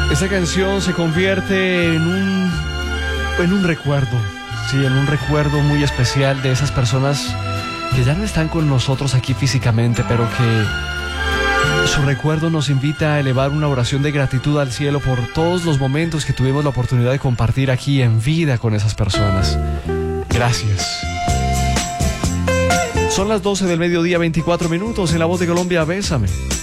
Esta canción se convierte en un recuerdo, sí, en un recuerdo muy especial de esas personas que ya no están con nosotros aquí físicamente, pero que su recuerdo nos invita a elevar una oración de gratitud al cielo por todos los momentos que tuvimos la oportunidad de compartir aquí en vida con esas personas. Gracias. Son las 12 del mediodía, 24 minutos. En La Voz de Colombia, Bésame.